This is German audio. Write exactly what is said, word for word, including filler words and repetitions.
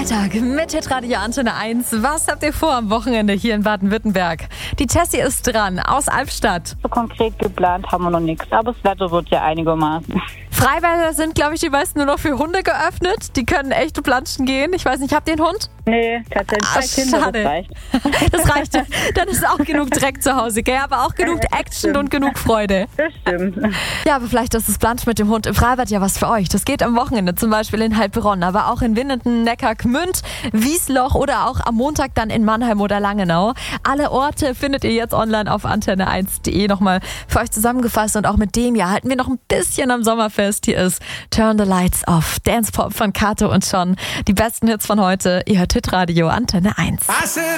Freitag mit Hitradio Antenne eins. Was habt ihr vor am Wochenende hier in Baden-Württemberg? Die Tessie ist dran, aus Albstadt. So konkret geplant haben wir noch nichts, aber das Wetter wird ja einigermaßen. Freibäder sind, glaube ich, die meisten nur noch für Hunde geöffnet. Die können echt planschen gehen. Ich weiß nicht, habt ihr einen Hund? Nee, tatsächlich Ah, zwei Kinder, schade. das reicht. Das reicht. Dann ist auch genug Dreck zu Hause, gell? Aber auch genug Action und genug Freude. Das stimmt. Ja, aber vielleicht ist das Plansch mit dem Hund im Freibad ja was für euch. Das geht am Wochenende zum Beispiel in Heilbronn, aber auch in Winnenden, Neckar-Gmünd, Wiesloch oder auch am Montag dann in Mannheim oder Langenau. Alle Orte findet ihr jetzt online auf antenne eins punkt de nochmal für euch zusammengefasst. Und auch mit dem Jahr halten wir noch ein bisschen am Sommerfest. Hier ist Turn the Lights Off, Dance Pop von Kato und John. Die besten Hits von heute. Ihr hört Hitradio Antenne eins.